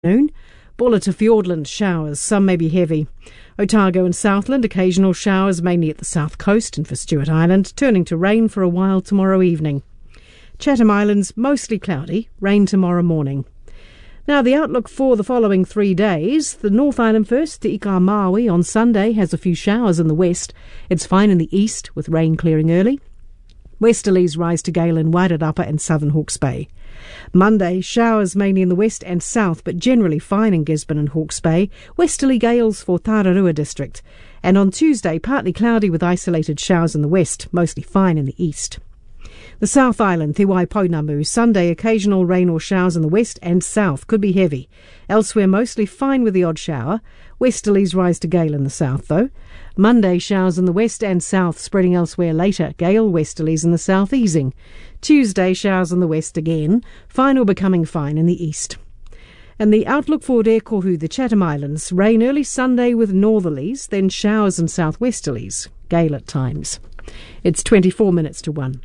Noon. Buller to Fiordland, showers, some may be heavy. Otago and Southland, occasional showers mainly at the south coast and for Stewart Island, turning to rain for a while tomorrow evening. Chatham Islands, mostly cloudy, rain tomorrow morning. Now the outlook for the following 3 days. The North Island first, Te Ika Maui on Sunday has a few showers in the west. It's fine in the east with rain clearing early. Westerlies rise to gale in Wairarapa and southern Hawke's Bay. Monday, showers mainly in the west and south, but generally fine in Gisborne and Hawke's Bay. Westerly gales for Tararua district. And on Tuesday, partly cloudy with isolated showers in the west, mostly fine in the east. The South Island, Te Waipounamu, Sunday occasional rain or showers in the west and south, could be heavy. Elsewhere mostly fine with the odd shower. Westerlies rise to gale in the south though. Monday showers in the west and south, spreading elsewhere later. Gale westerlies in the south easing. Tuesday showers in the west again, fine or becoming fine in the east. And the outlook for Rekohu, the Chatham Islands, rain early Sunday with northerlies, then showers and southwesterlies. Gale at times. It's 24 minutes to 1.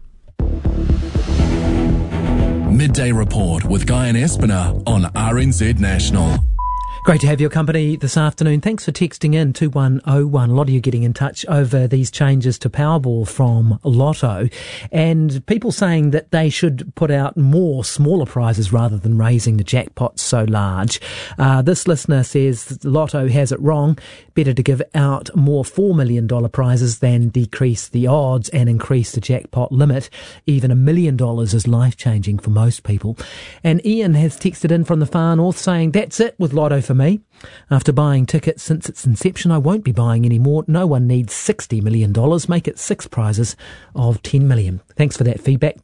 Midday Report with Guy and Espiner on RNZ National. Great to have your company this afternoon. Thanks for texting in 2101. A lot of you getting in touch over these changes to Powerball from Lotto, and people saying that they should put out more smaller prizes rather than raising the jackpot so large. This listener says Lotto has it wrong. Better to give out more $4 million prizes than decrease the odds and increase the jackpot limit. Even $1 million is life-changing for most people. And Ian has texted in from the far north saying, that's it with Lotto for me. After buying tickets since its inception, I won't be buying any more. No one needs $60 million. Make it 6 prizes of $10 million. Thanks for that feedback.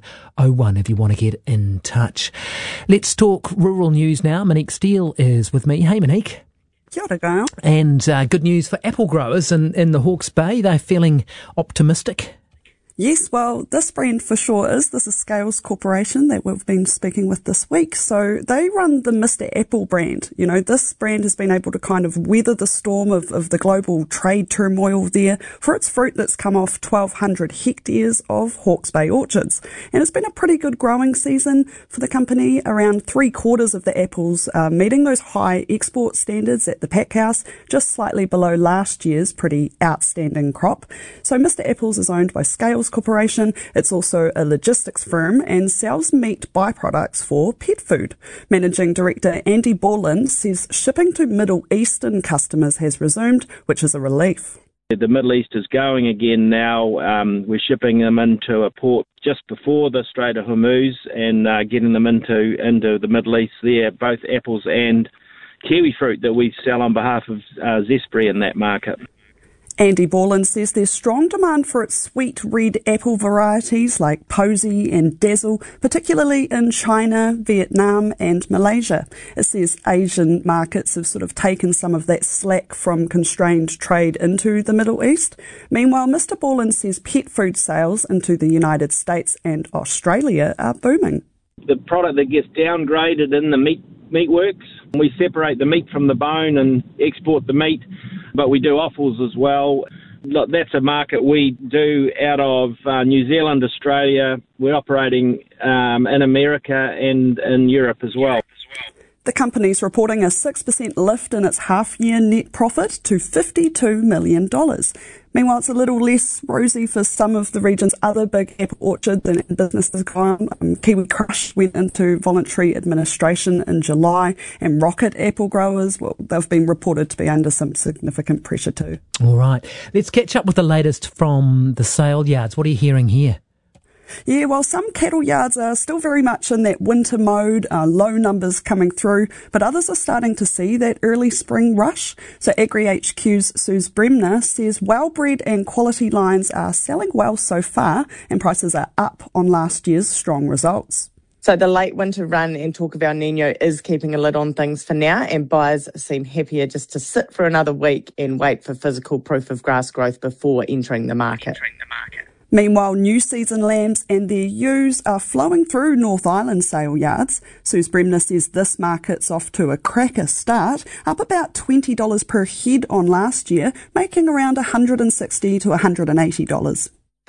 2101 if you want to get in touch. Let's talk rural news now. Monique Steele is with me. Hey, Monique. Kia ora, Gail. And good news for apple growers in the Hawke's Bay. They're feeling optimistic. Yes, well, this brand for sure is. This is Scales Corporation that we've been speaking with this week. So they run the Mr. Apple brand. You know, this brand has been able to kind of weather the storm of the global trade turmoil there for its fruit that's come off 1,200 hectares of Hawke's Bay orchards. And it's been a pretty good growing season for the company. Around 3/4 of the apples are meeting those high export standards at the pack house, just slightly below last year's pretty outstanding crop. So Mr. Apples is owned by Scales Corporation. It's also a logistics firm and sells meat byproducts for pet food. Managing Director Andy Borland says shipping to Middle Eastern customers has resumed, which is a relief. The Middle East is going again now. We're shipping them into a port just before the Strait of Hormuz and getting them into the Middle East there, both apples and kiwi fruit that we sell on behalf of Zespri in that market. Andy Borland says there's strong demand for its sweet red apple varieties like Posy and Dazzle, particularly in China, Vietnam and Malaysia. It says Asian markets have sort of taken some of that slack from constrained trade into the Middle East. Meanwhile, Mr. Borland says pet food sales into the United States and Australia are booming. The product that gets downgraded in the meat works, we separate the meat from the bone and export the meat, but we do offals as well. Look, that's a market we do out of New Zealand, Australia. We're operating in America and in Europe as well. The company's reporting a 6% lift in its half-year net profit to $52 million. Meanwhile, it's a little less rosy for some of the region's other big apple orchards and businesses gone. Kiwi Crush went into voluntary administration in July, and Rocket apple growers, well, they've been reported to be under some significant pressure too. All right. Let's catch up with the latest from the sale yards. What are you hearing here? Yeah, well, some cattle yards are still very much in that winter mode, low numbers coming through, but others are starting to see that early spring rush. So Agri HQ's Suze Bremner says well-bred and quality lines are selling well so far, and prices are up on last year's strong results. So the late winter run and talk of El Nino is keeping a lid on things for now, and buyers seem happier just to sit for another week and wait for physical proof of grass growth before entering the market. Meanwhile, new season lambs and their ewes are flowing through North Island sale yards. Suze Bremner says this market's off to a cracker start, up about $20 per head on last year, making around $160 to $180.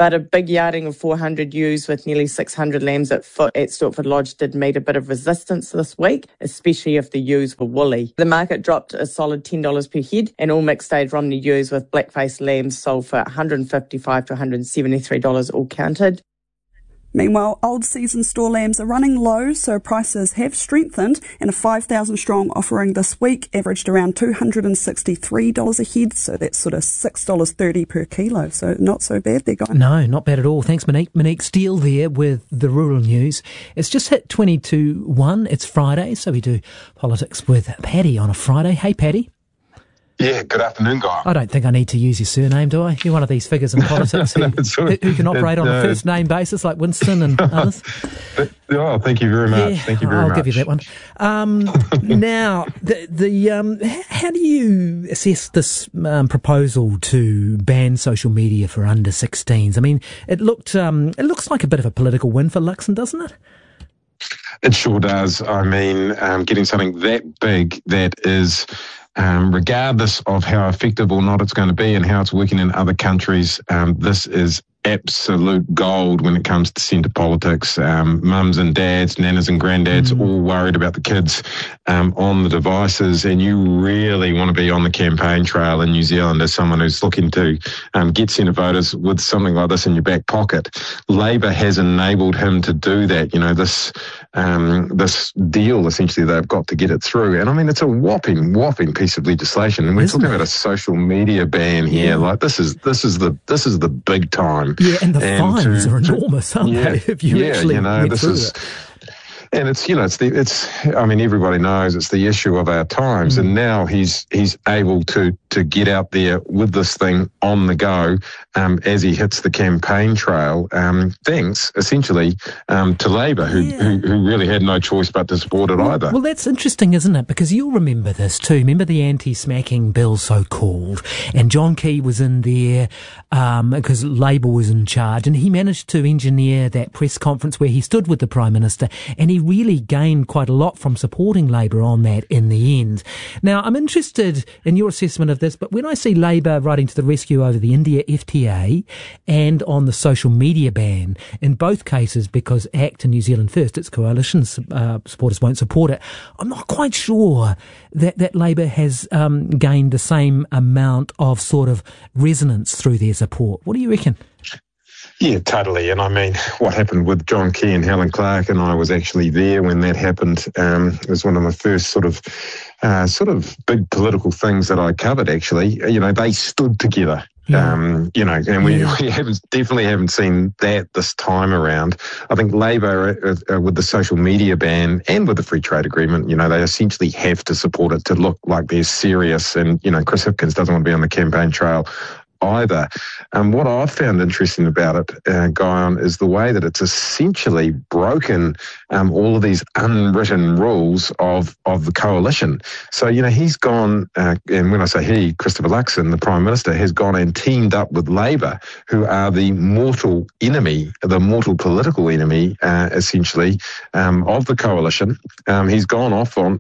But a big yarding of 400 ewes with nearly 600 lambs at Stortford Lodge did meet a bit of resistance this week, especially if the ewes were woolly. The market dropped a solid $10 per head, and all mixed stage Romney ewes with black-faced lambs sold for $155 to $173 all counted. Meanwhile, old season store lambs are running low, so prices have strengthened, and a 5,000 strong offering this week averaged around $263 a head, so that's sort of $6.30 per kilo, so not so bad there, guys. No, not bad at all. Thanks, Monique. Monique Steele there with the rural news. It's just hit 22:01. It's Friday, so we do politics with Paddy on a Friday. Hey, Paddy. Yeah, good afternoon, Guy. I don't think I need to use your surname, do I? You're one of these figures in politics who can operate on a first name basis like Winston and others. Oh, thank you very much. Yeah, thank you very much. I'll give you that one. Now, how do you assess this proposal to ban social media for under 16s? I mean, it looks like a bit of a political win for Luxon, doesn't it? It sure does. I mean, getting something that big that is, regardless of how effective or not it's going to be and how it's working in other countries, this is absolute gold when it comes to centre politics. Mums and dads, nanas and granddads, all worried about the kids on the devices, and you really want to be on the campaign trail in New Zealand as someone who's looking to get centre voters with something like this in your back pocket. Labor has enabled him to do that. You know, this deal essentially they've got to get it through, and I mean it's a whopping piece of legislation, and we're talking about a social media ban here. Yeah. Like this is the big time. Yeah, and the fines are enormous, aren't they? If you actually get through it. And I mean, everybody knows it's the issue of our times. And now he's able to get out there with this thing on the go, as he hits the campaign trail, thanks essentially, to Labor, who really had no choice but to support it either. Well, that's interesting, isn't it? Because you'll remember this too. Remember the anti-smacking bill, so-called, and John Key was in there, because Labor was in charge, and he managed to engineer that press conference where he stood with the Prime Minister, and he really gained quite a lot from supporting Labor on that in the end. Now, I'm interested in your assessment of this, but when I see Labor riding to the rescue over the India FTA and on the social media ban, in both cases because ACT and New Zealand First, its coalition supporters won't support it, I'm not quite sure that Labor has gained the same amount of sort of resonance through their support. What do you reckon? Yeah, totally. And I mean, what happened with John Key and Helen Clark, and I was actually there when that happened. It was one of my first sort of big political things that I covered, actually. You know, they stood together. And we definitely haven't seen that this time around. I think Labor, with the social media ban and with the free trade agreement, you know, they essentially have to support it to look like they're serious. And, you know, Chris Hipkins doesn't want to be on the campaign trail either. What I've found interesting about it, Guyon, is the way that it's essentially broken all of these unwritten rules of the coalition. So, you know, he's gone, and when I say he, Christopher Luxon, the Prime Minister, has gone and teamed up with Labor, who are the mortal enemy, the mortal political enemy, essentially, of the coalition. He's gone off on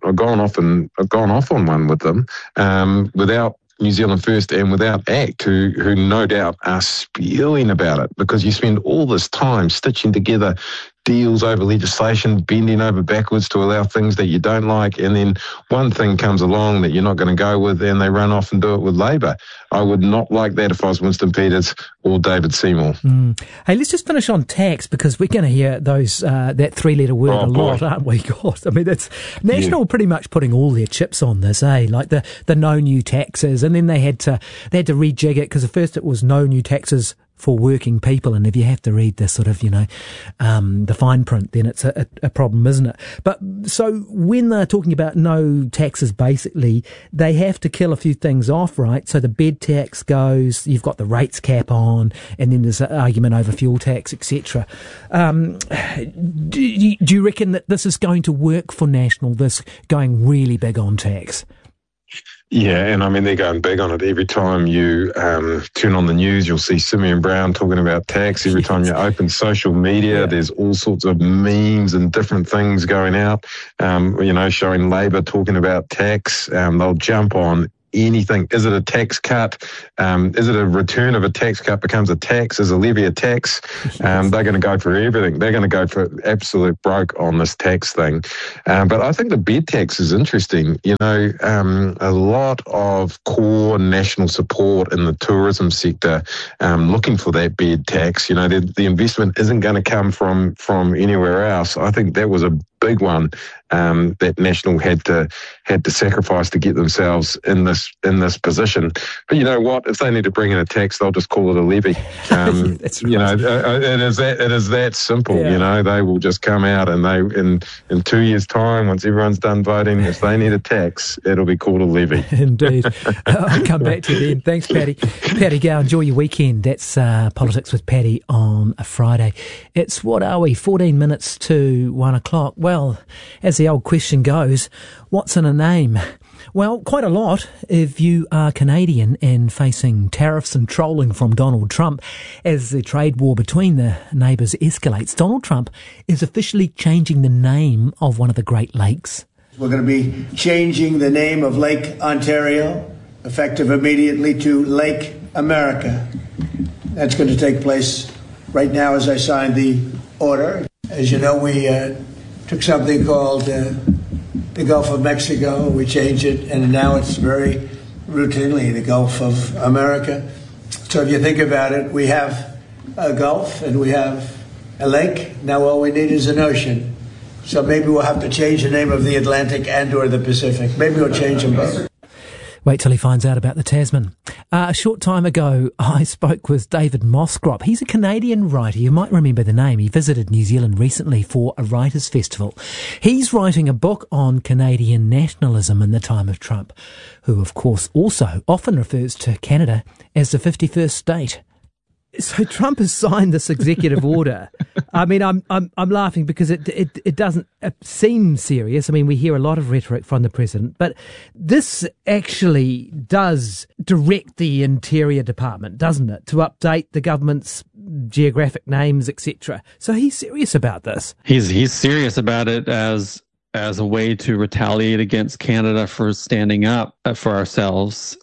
one with them, without New Zealand First and without ACT, who no doubt are spewing about it, because you spend all this time stitching together deals over legislation, bending over backwards to allow things that you don't like, and then one thing comes along that you're not going to go with, and they run off and do it with Labor. I would not like that if I was Winston Peters or David Seymour. Hey, let's just finish on tax, because we're going to hear those that three-letter word a lot, aren't we? God, I mean, that's National pretty much putting all their chips on this, like the no new taxes, and then they had to rejig it, because at first it was no new taxes for working people, and if you have to read the sort of, the fine print, then it's a problem, isn't it? But so when they're talking about no taxes, basically, they have to kill a few things off, right? So the bed tax goes, you've got the rates cap on, and then there's an argument over fuel tax, etc. Do you reckon that this is going to work for National, this going really big on tax? Yeah, and I mean, they're going big on it. Every time you turn on the news, you'll see Simeon Brown talking about tax. Every time you open social media, there's all sorts of memes and different things going out, showing Labor talking about tax. They'll jump on anything. Is it a tax cut? Is it a return of a tax cut becomes a tax? Is a levy a tax? They're going to go for everything. They're going to go for absolute broke on this tax thing. But I think the bed tax is interesting. You know, a lot of core national support in the tourism sector looking for that bed tax. You know, the investment isn't going to come from anywhere else. I think that was a big one that National had to sacrifice to get themselves in this position. But you know what? If they need to bring in a tax, they'll just call it a levy. That's right. You know, it is that simple. Yeah. You know, they will just come out and they in 2 years' time, once everyone's done voting, if they need a tax, it'll be called a levy. Indeed. I'll come back to you then. Thanks, Paddy. Paddy Gow, enjoy your weekend. That's Politics with Paddy on a Friday. It's, what are we, 14 minutes to 1 o'clock? Well, as the old question goes, what's in a name? Well, quite a lot if you are Canadian and facing tariffs and trolling from Donald Trump as the trade war between the neighbours escalates. Donald Trump is officially changing the name of one of the Great Lakes. We're going to be changing the name of Lake Ontario, effective immediately, to Lake America. That's going to take place right now as I sign the order. As you know, we took something called the Gulf of Mexico, we changed it, and now it's very routinely the Gulf of America. So if you think about it, we have a Gulf and we have a lake. Now all we need is an ocean. So maybe we'll have to change the name of the Atlantic and or the Pacific. Maybe we'll change them both. Wait till he finds out about the Tasman. A short time ago, I spoke with David Moskrop. He's a Canadian writer. You might remember the name. He visited New Zealand recently for a writers' festival. He's writing a book on Canadian nationalism in the time of Trump, who, of course, also often refers to Canada as the 51st state. So Trump has signed this executive order. I mean, I'm laughing because it doesn't seem serious. I mean, we hear a lot of rhetoric from the president, but this actually does direct the Interior Department, doesn't it, to update the government's geographic names, etc. So he's serious about this. He's serious about it as a way to retaliate against Canada for standing up for ourselves.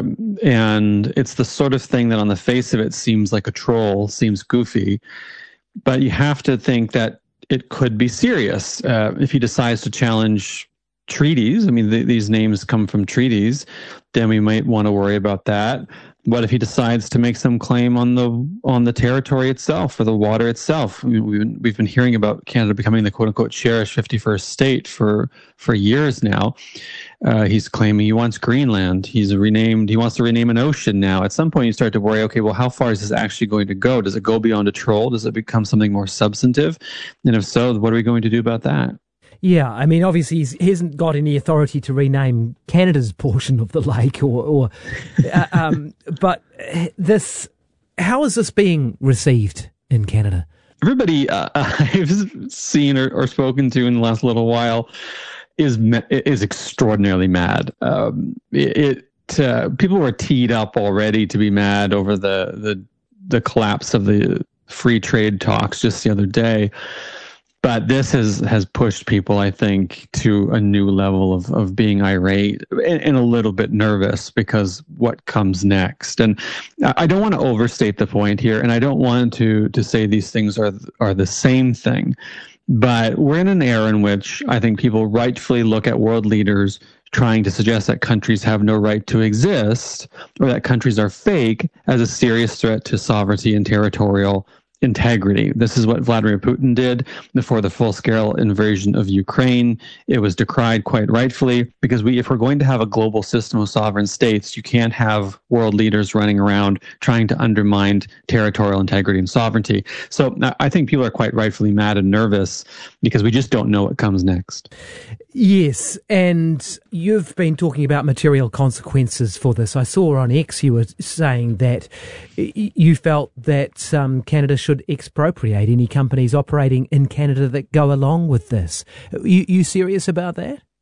And it's the sort of thing that on the face of it seems like a troll, seems goofy, but you have to think that it could be serious. If he decides to challenge treaties, I mean, these names come from treaties, then we might want to worry about that. What if he decides to make some claim on the territory itself or the water itself? I mean, we've been hearing about Canada becoming the quote unquote cherished 51st state for years now. He's claiming he wants Greenland. He wants to rename an ocean now. At some point you start to worry, okay, well, how far is this actually going to go? Does it go beyond a troll? Does it become something more substantive? And if so, what are we going to do about that? Yeah, I mean, obviously he hasn't got any authority to rename Canada's portion of the lake, but how is this being received in Canada? Everybody I've seen or spoken to in the last little while is extraordinarily mad. People were teed up already to be mad over the collapse of the free trade talks just the other day. But this has pushed people, I think, to a new level of being irate and a little bit nervous because what comes next. And I don't want to overstate the point here, and I don't want to say these things are the same thing. But we're in an era in which I think people rightfully look at world leaders trying to suggest that countries have no right to exist or that countries are fake as a serious threat to sovereignty and territorial integrity. This is what Vladimir Putin did before the full-scale invasion of Ukraine. It was decried quite rightfully because if we're going to have a global system of sovereign states, you can't have world leaders running around trying to undermine territorial integrity and sovereignty. So I think people are quite rightfully mad and nervous because we just don't know what comes next. Yes, and you've been talking about material consequences for this. I saw on X you were saying that you felt that Canada should expropriate any companies operating in Canada that go along with this. You serious about that?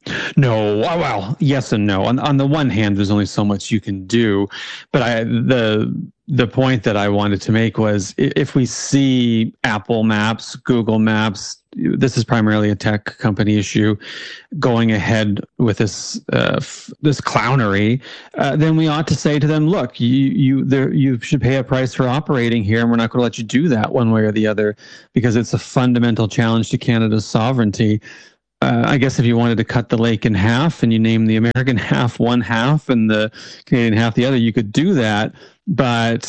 No, well, yes and no. On the one hand, there's only so much you can do, but the point that I wanted to make was if we see Apple Maps, Google Maps, this is primarily a tech company issue, going ahead with this clownery, then we ought to say to them, look, you should pay a price for operating here, and we're not going to let you do that one way or the other, because it's a fundamental challenge to Canada's sovereignty. I guess if you wanted to cut the lake in half and you name the American half one half and the Canadian half the other, you could do that. But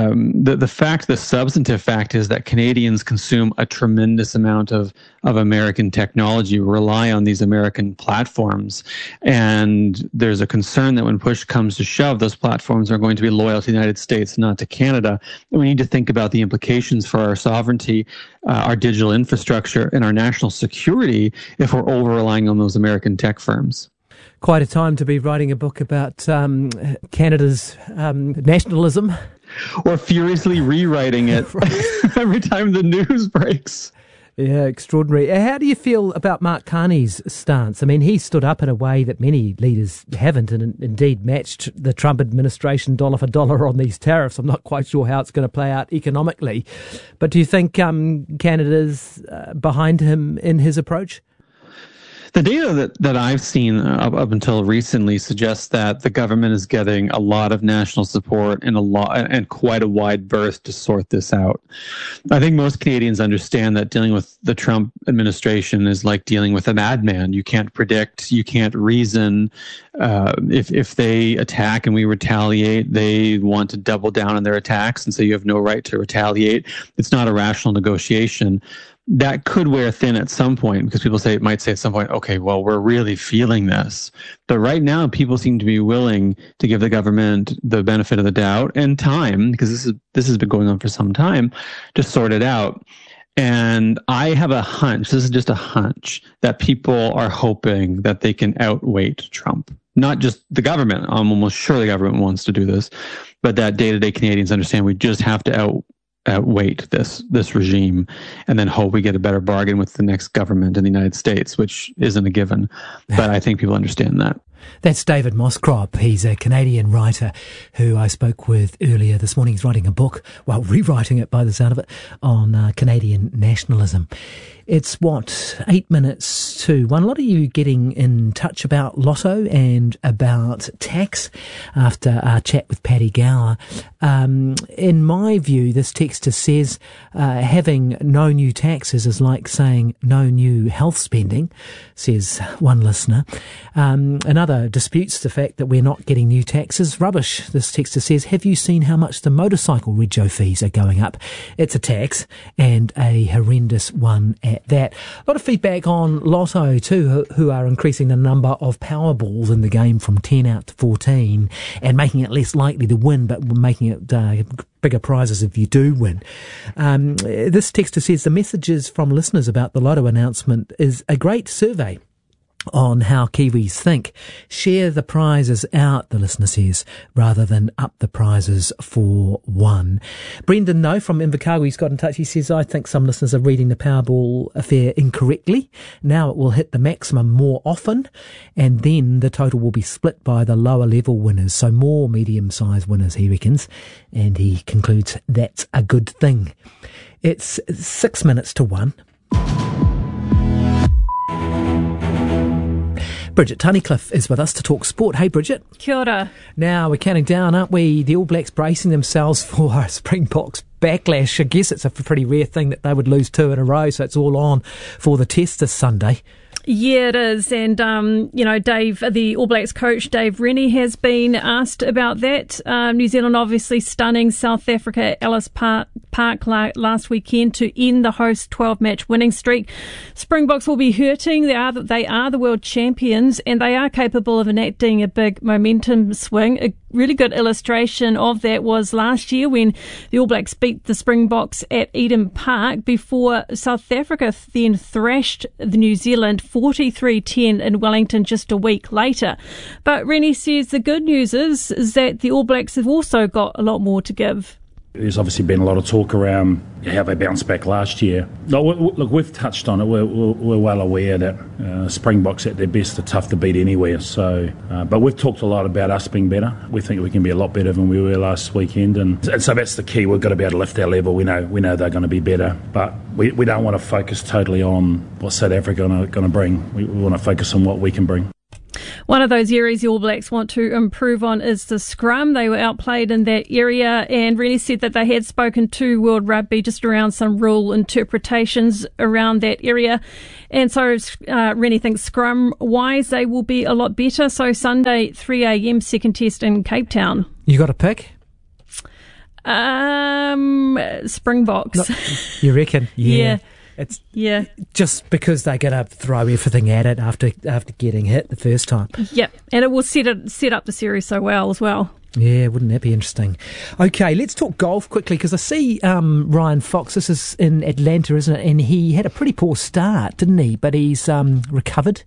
the substantive fact is that Canadians consume a tremendous amount of American technology, rely on these American platforms. And there's a concern that when push comes to shove, those platforms are going to be loyal to the United States, not to Canada. And we need to think about the implications for our sovereignty, our digital infrastructure, and our national security if we're over-relying on those American tech firms. Quite a time to be writing a book about Canada's nationalism. Or furiously rewriting it every time the news breaks. Yeah, extraordinary. How do you feel about Mark Carney's stance? I mean, he stood up in a way that many leaders haven't, and indeed matched the Trump administration dollar for dollar on these tariffs. I'm not quite sure how it's going to play out economically. But do you think Canada's behind him in his approach? The data that I've seen up until recently suggests that the government is getting a lot of national support and quite a wide berth to sort this out. I think most Canadians understand that dealing with the Trump administration is like dealing with a madman. You can't predict, you can't reason. If they attack and we retaliate, they want to double down on their attacks, and so you have no right to retaliate. It's not a rational negotiation. That could wear thin at some point, because people might say at some point, okay, well, we're really feeling this. But right now, people seem to be willing to give the government the benefit of the doubt and time, because this has been going on for some time, to sort it out. And I have a hunch, this is just a hunch, that people are hoping that they can outweight Trump. Not just the government. I'm almost sure the government wants to do this, but that day-to-day Canadians understand we just have to outweight this regime, and then hope we get a better bargain with the next government in the United States, which isn't a given. But I think people understand that. That's David Moscrop. He's a Canadian writer who I spoke with earlier this morning. He's writing a book, well, rewriting it by the sound of it, on Canadian nationalism. It's 8 minutes to 1. A lot of you getting in touch about Lotto and about tax after our chat with Paddy Gower. In my view, this texter says having no new taxes is like saying no new health spending, says one listener. Another disputes the fact that we're not getting new taxes. Rubbish, this texter says. Have you seen how much the motorcycle rego fees are going up? It's a tax, and a horrendous one at that. A lot of feedback on Lotto too, who are increasing the number of Powerballs in the game from 10 out to 14 and making it less likely to win, but making it bigger prizes if you do win. This texter says the messages from listeners about the Lotto announcement is a great survey on how Kiwis think. Share the prizes out, the listener says, rather than up the prizes for one. Brendan, though, from Invercargill, he's got in touch. He says, I think some listeners are reading the Powerball affair incorrectly. Now it will hit the maximum more often, and then the total will be split by the lower level winners, so more medium-sized winners, he reckons. And he concludes that's a good thing. It's 6 minutes to 1. Bridget Tunnicliffe is with us to talk sport. Hey, Bridget. Kia ora. Now, we're counting down, aren't we? The All Blacks bracing themselves for a Springboks backlash. I guess it's a pretty rare thing that they would lose 2 in a row, so it's all on for the test this Sunday. Yeah, it is. And, Dave, the All Blacks coach, Dave Rennie, has been asked about that. New Zealand obviously stunning South Africa at Ellis Park last weekend to end the host 12-match winning streak. Springboks will be hurting. They are the world champions, and they are capable of enacting a big momentum swing. A really good illustration of that was last year when the All Blacks beat the Springboks at Eden Park before South Africa then thrashed the New Zealand 43-10 in Wellington just a week later. But Rennie says the good news is that the All Blacks have also got a lot more to give. There's obviously been a lot of talk around how they bounced back last year. Look, we've touched on it. We're well aware that Springboks at their best are tough to beat anywhere. So, but we've talked a lot about us being better. We think we can be a lot better than we were last weekend, and so that's the key. We've got to be able to lift our level. We know they're going to be better, but we don't want to focus totally on what South Africa are going to bring. We want to focus on what we can bring. One of those areas the All Blacks want to improve on is the scrum. They were outplayed in that area and really said that they had spoken to World Rugby just around some rule interpretations around that area. And so Rennie thinks scrum-wise they will be a lot better. So Sunday, 3 a.m, second test in Cape Town. You got a pick? Springboks. No, you reckon? Yeah. It's just because they're going to throw everything at it after getting hit the first time. Yep, and it will set up the series so well as well. Yeah, wouldn't that be interesting? Okay, let's talk golf quickly because I see Ryan Fox. This is in Atlanta, isn't it? And he had a pretty poor start, didn't he? But he's recovered.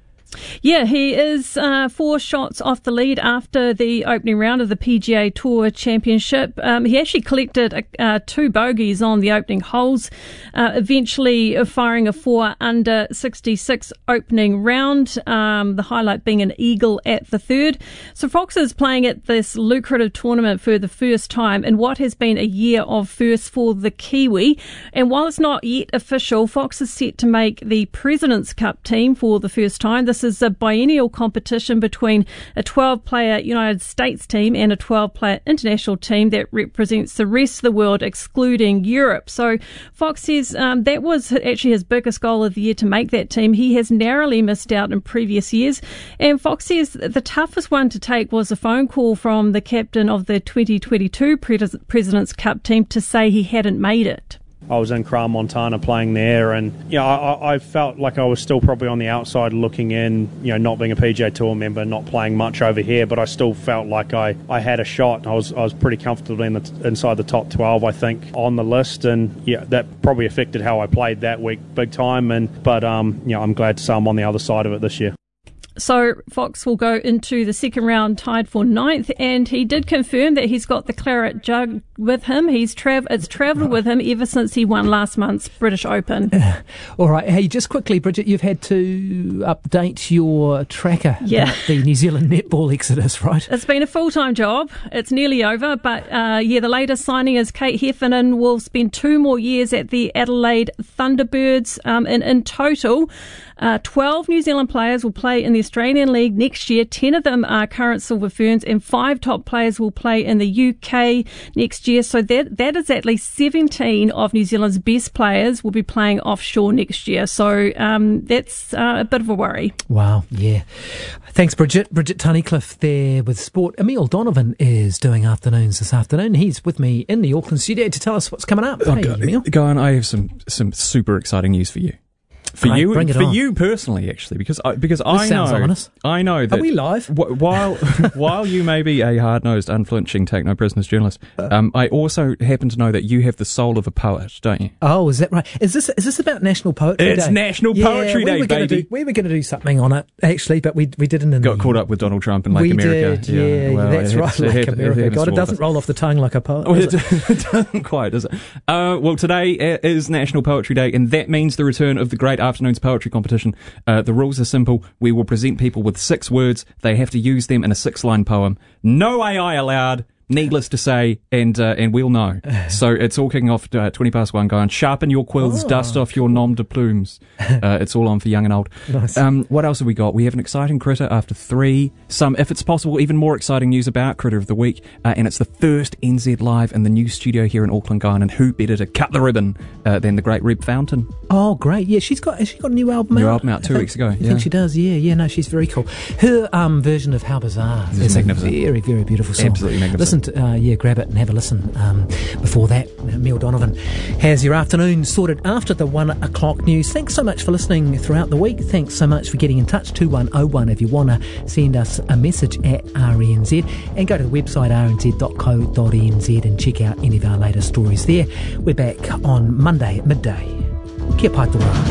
Yeah, he is 4 shots off the lead after the opening round of the PGA Tour Championship. He actually collected 2 bogeys on the opening holes, eventually firing a 4 under 66 opening round, the highlight being an eagle at the third. So Fox is playing at this lucrative tournament for the first time in what has been a year of firsts for the Kiwi. And while it's not yet official, Fox is set to make the President's Cup team for the first time. This is a biennial competition between a 12-player United States team and a 12-player international team that represents the rest of the world, excluding Europe. So Fox says that was actually his biggest goal of the year, to make that team. He has narrowly missed out in previous years. And Fox says the toughest one to take was a phone call from the captain of the 2022 President's Cup team to say he hadn't made it. I was in Crown Montana playing there, and I felt like I was still probably on the outside looking in, not being a PGA Tour member, not playing much over here, but I still felt like I had a shot. I was pretty comfortable inside the top 12, I think, on the list, and that probably affected how I played that week big time. But I'm glad to say I'm on the other side of it this year. So Fox will go into the second round tied for 9th, and he did confirm that he's got the claret jug with him. It's travelled with him ever since he won last month's British Open. All right. Hey, just quickly, Bridget, you've had to update your tracker about the New Zealand netball exodus, right? It's been a full-time job. It's nearly over, but the latest signing is Kate Heffernan will spend 2 more years at the Adelaide Thunderbirds, and in total 12 New Zealand players will play in the Australian League next year. 10 of them are current Silver Ferns, and 5 top players will play in the UK next year. So that is at least 17 of New Zealand's best players will be playing offshore next year. So that's a bit of a worry. Wow, yeah. Thanks, Bridget. Bridget Tunnicliffe there with sport. Emil Donovan is doing afternoons this afternoon. He's with me in the Auckland studio to tell us what's coming up. Hey, Emil. Go on, I have some super exciting news for you. For you personally, actually, because I know that. Are we live? While you may be a hard-nosed, unflinching, take no prisoners journalist, I also happen to know that you have the soul of a poet, don't you? Oh, is that right? Is this about National Poetry Day? It's National Poetry Day, baby. We were going to do something on it actually, but we didn't. Got caught up with Donald Trump in Lake America. That's right, Lake America. God, it doesn't roll off the tongue like a poet. It doesn't quite, does it? Well, today is National Poetry Day, and that means the return of the great afternoon's poetry competition. The rules are simple. We will present people with 6 words. They have to use them in a 6-line poem. No AI allowed. Needless to say, and we'll know. So it's all kicking off 20 past 1. Go on, sharpen your quills, dust off your nom de plumes. It's all on for young and old. Nice. What else have we got? We have an exciting critter after 3. Some, if it's possible, even more exciting news about Critter of the Week. And it's the first NZ Live in the new studio here in Auckland, Guyan. And who better to cut the ribbon than the great Reb Fountain? Oh, great. Yeah, has she got a new album out? New album out 2 weeks ago. I think she does, yeah. No, she's very cool. Her version of How Bizarre is magnificent. A very, very beautiful song. Absolutely magnificent. Grab it and have a listen. Before that, Emil Donovan has your afternoon sorted after the 1 o'clock news. Thanks so much for listening throughout the week. Thanks so much for getting in touch. 2101 if you want to send us a message at RNZ, and go to the website rnz.co.nz and check out any of our latest stories there. We're back on Monday at midday. Kia pai te wā.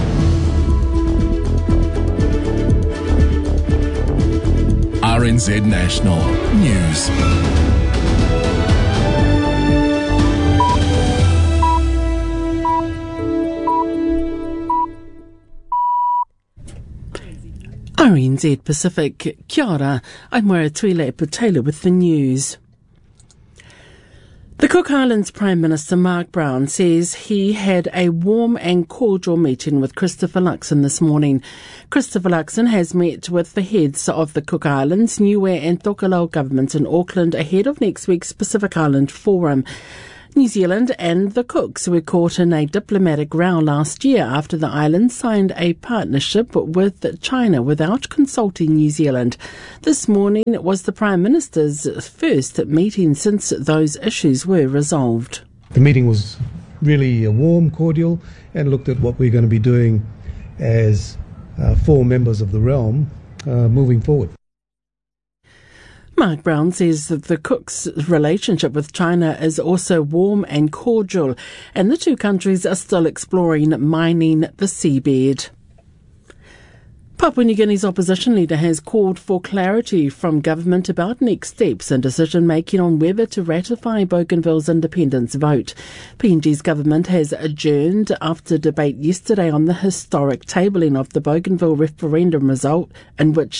RNZ National News. RNZ Pacific, kia ora, I'm Moeratui Putela with the news. The Cook Islands Prime Minister Mark Brown says he had a warm and cordial meeting with Christopher Luxon this morning. Christopher Luxon has met with the heads of the Cook Islands, Niue and Tokelau governments in Auckland ahead of next week's Pacific Island Forum. New Zealand and the Cooks were caught in a diplomatic row last year after the islands signed a partnership with China without consulting New Zealand. This morning was the Prime Minister's first meeting since those issues were resolved. The meeting was really warm, cordial, and looked at what we're going to be doing as 4 members of the realm moving forward. Mark Brown says that the Cooks' relationship with China is also warm and cordial, and the two countries are still exploring mining the seabed. Papua New Guinea's opposition leader has called for clarity from government about next steps and decision-making on whether to ratify Bougainville's independence vote. PNG's government has adjourned after debate yesterday on the historic tabling of the Bougainville referendum result, in which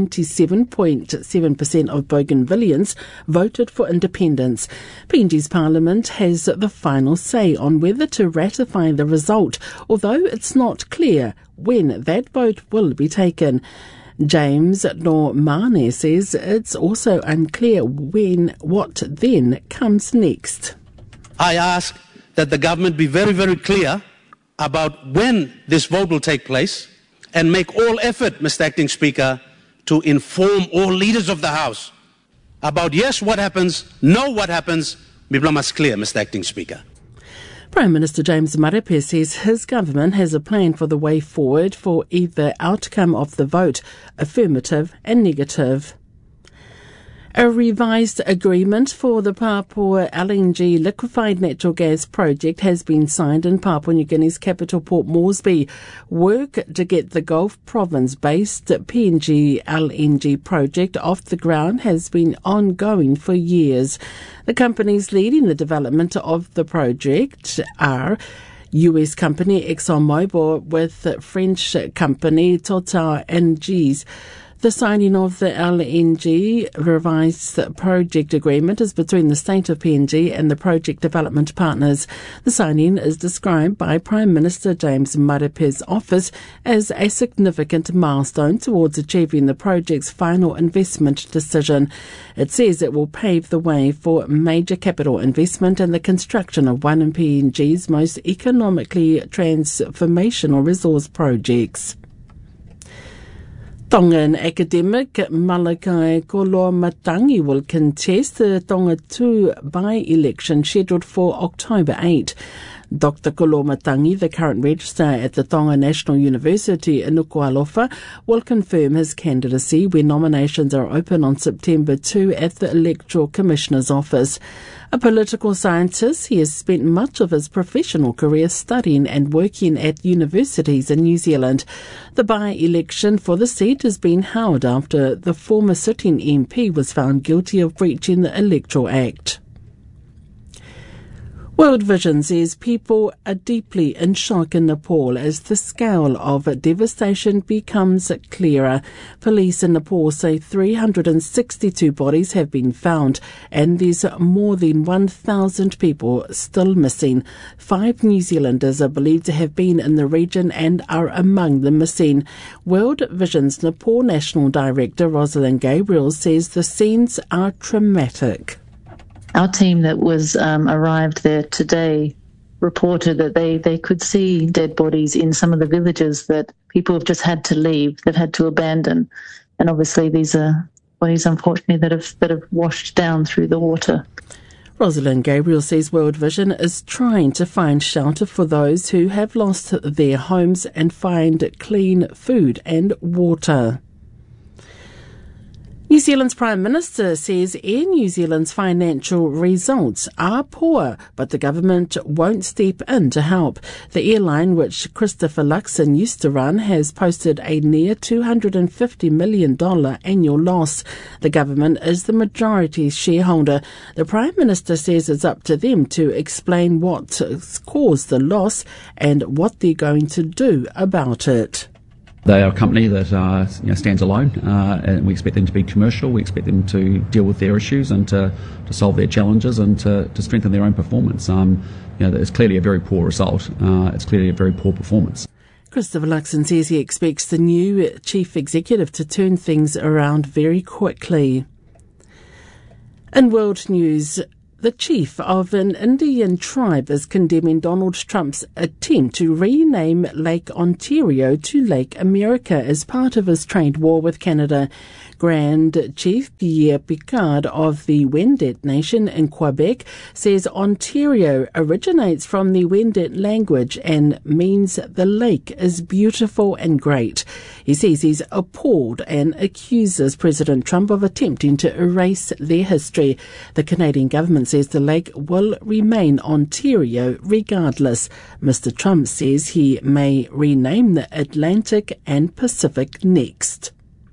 97.7% of Bougainvilleans voted for independence. PNG's parliament has the final say on whether to ratify the result, although it's not clear when that vote will be taken. James Normane says it's also unclear what then comes next. I ask that the government be very, very clear about when this vote will take place and make all effort, Mr. Acting Speaker, to inform all leaders of the House about yes, what happens, no, what happens. Miblamas clear, Mr. Acting Speaker. Prime Minister James Marape says his government has a plan for the way forward for either outcome of the vote, affirmative and negative. A revised agreement for the Papua LNG liquefied natural gas project has been signed in Papua New Guinea's capital Port Moresby. Work to get the Gulf Province-based PNG LNG project off the ground has been ongoing for years. The companies leading the development of the project are US company ExxonMobil with French company Total Energies. The signing of the LNG revised project agreement is between the state of PNG and the project development partners. The signing is described by Prime Minister James Marape's office as a significant milestone towards achieving the project's final investment decision. It says it will pave the way for major capital investment and the construction of one of PNG's most economically transformational resource projects. Tongan academic Malakai Kolomatangi will contest the Tonga 2 by-election scheduled for October 8. Dr. Kolomatangi, the current registrar at the Tonga National University in Nuku'alofa, will confirm his candidacy when nominations are open on September 2 at the Electoral Commissioner's office. A political scientist, he has spent much of his professional career studying and working at universities in New Zealand. The by-election for the seat has been held after the former sitting MP was found guilty of breaching the Electoral Act. World Vision says people are deeply in shock in Nepal as the scale of devastation becomes clearer. Police in Nepal say 362 bodies have been found and there's more than 1,000 people still missing. 5 New Zealanders are believed to have been in the region and are among the missing. World Vision's Nepal National Director Rosalind Gabriel says the scenes are traumatic. Our team that was arrived there today reported that they could see dead bodies in some of the villages that people have just had to leave, they've had to abandon. And obviously these are bodies, unfortunately, that have washed down through the water. Rosalind Gabriel says World Vision is trying to find shelter for those who have lost their homes and find clean food and water. New Zealand's Prime Minister says Air New Zealand's financial results are poor, but the government won't step in to help. The airline, which Christopher Luxon used to run, has posted a near $250 million annual loss. The government is the majority shareholder. The Prime Minister says it's up to them to explain what caused the loss and what they're going to do about it. They are a company that stands alone, and we expect them to be commercial. We expect them to deal with their issues and to solve their challenges and to strengthen their own performance. It's clearly a very poor result. It's clearly a very poor performance. Christopher Luxon says he expects the new chief executive to turn things around very quickly. In world news, the chief of an Indian tribe is condemning Donald Trump's attempt to rename Lake Ontario to Lake America as part of his trade war with Canada. Grand Chief Pierre Picard of the Wendat Nation in Quebec says Ontario originates from the Wendat language and means the lake is beautiful and great. He says he's appalled and accuses President Trump of attempting to erase their history. The Canadian government says the lake will remain Ontario regardless. Mr. Trump says he may rename the Atlantic and Pacific next.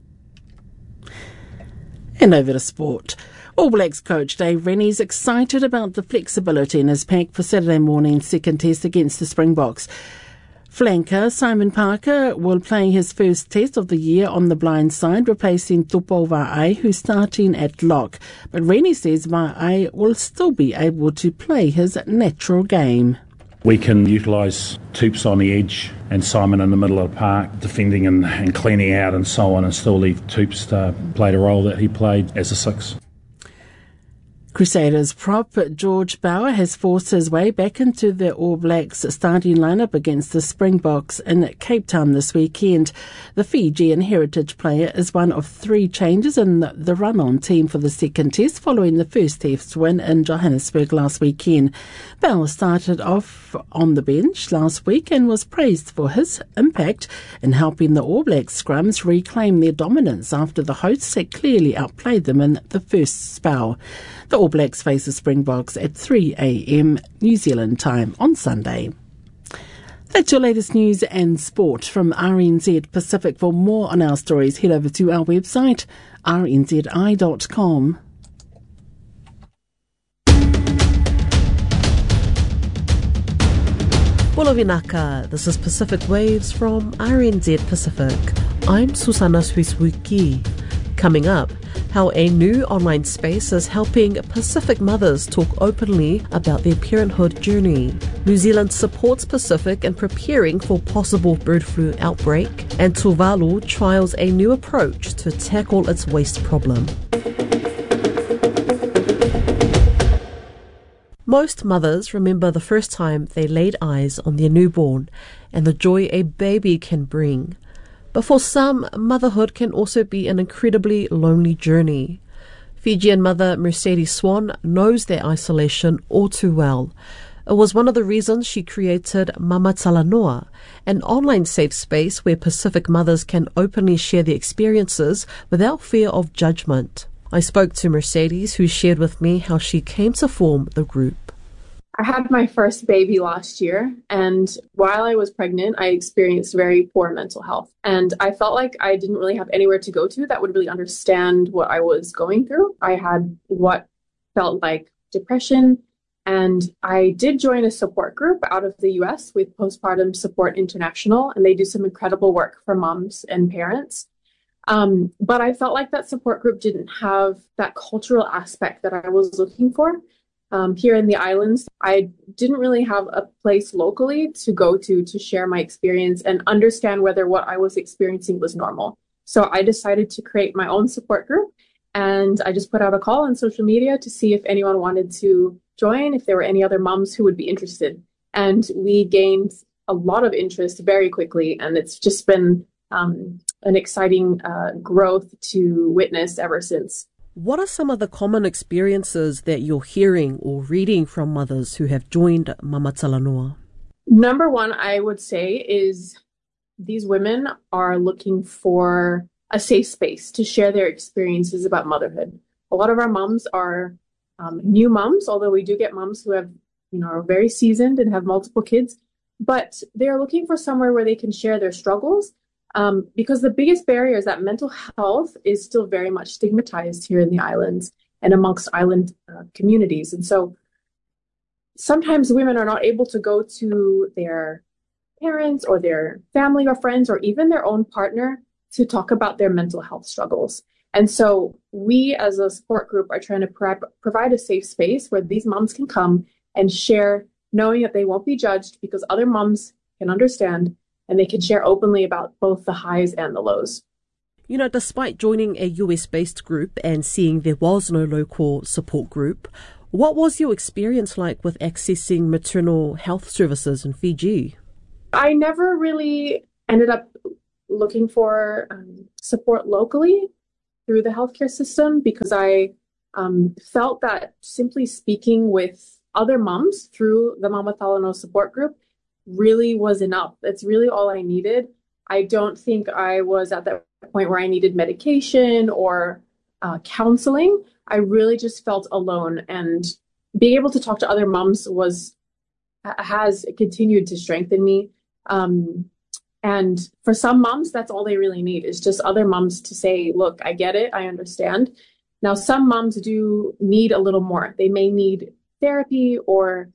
And over to sport. All Blacks coach Dave Rennie's excited about the flexibility in his pack for Saturday morning's second test against the Springboks. Flanker Simon Parker will play his first test of the year on the blind side, replacing Tupo Va'ai, who's starting at lock. But Rennie says Va'ai will still be able to play his natural game. We can utilise Toops on the edge and Simon in the middle of the park, defending and cleaning out and so on, and still leave Toops to play the role that he played as a six. Crusaders prop George Bauer has forced his way back into the All Blacks starting lineup against the Springboks in Cape Town this weekend. The Fijian heritage player is one of three changes in the run-on team for the second test following the first test win in Johannesburg last weekend. Bauer started off on the bench last week and was praised for his impact in helping the All Blacks scrums reclaim their dominance after the hosts had clearly outplayed them in the first spell. The All Blacks face the Springboks at 3 a.m. New Zealand time on Sunday. That's your latest news and sport from RNZ Pacific. For more on our stories, head over to our website, rnzi.com. Bula vinaka, this is Pacific Waves from RNZ Pacific. I'm Susana Swiswiki. Coming up, how a new online space is helping Pacific mothers talk openly about their parenthood journey. New Zealand supports Pacific in preparing for possible bird flu outbreak, and Tuvalu trials a new approach to tackle its waste problem. Most mothers remember the first time they laid eyes on their newborn and the joy a baby can bring. But for some, motherhood can also be an incredibly lonely journey. Fijian mother Mercedes Swan knows their isolation all too well. It was one of the reasons she created Mama Talanoa, an online safe space where Pacific mothers can openly share their experiences without fear of judgment. I spoke to Mercedes, who shared with me how she came to form the group. I had my first baby last year, and while I was pregnant, I experienced very poor mental health. And I felt like I didn't really have anywhere to go to that would really understand what I was going through. I had what felt like depression, and I did join a support group out of the US with Postpartum Support International, and they do some incredible work for moms and parents. But I felt like that support group didn't have that cultural aspect that I was looking for. Here in the islands, I didn't really have a place locally to go to share my experience and understand whether what I was experiencing was normal. So I decided to create my own support group, and I just put out a call on social media to see if anyone wanted to join, if there were any other moms who would be interested. And we gained a lot of interest very quickly, and it's just been an exciting growth to witness ever since. What are some of the common experiences that you're hearing or reading from mothers who have joined Mama Talanoa? Number one, I would say, is these women are looking for a safe space to share their experiences about motherhood. A lot of our moms are new moms, although we do get moms who have, are very seasoned and have multiple kids, but they're looking for somewhere where they can share their struggles. Because the biggest barrier is that mental health is still very much stigmatized here in the islands and amongst island communities. And so sometimes women are not able to go to their parents or their family or friends or even their own partner to talk about their mental health struggles. And so we as a support group are trying to provide a safe space where these moms can come and share, knowing that they won't be judged because other moms can understand and they can share openly about both the highs and the lows. You know, despite joining a US-based group and seeing there was no local support group, what was your experience like with accessing maternal health services in Fiji? I never really ended up looking for support locally through the healthcare system because I felt that simply speaking with other moms through the Mama Talanoa support group really was enough. It's really all I needed. I don't think I was at that point where I needed medication or counseling. I really just felt alone, and being able to talk to other moms has continued to strengthen me. And for some moms, that's all they really need is just other moms to say, look, I get it. I understand. Now, some moms do need a little more. They may need therapy or,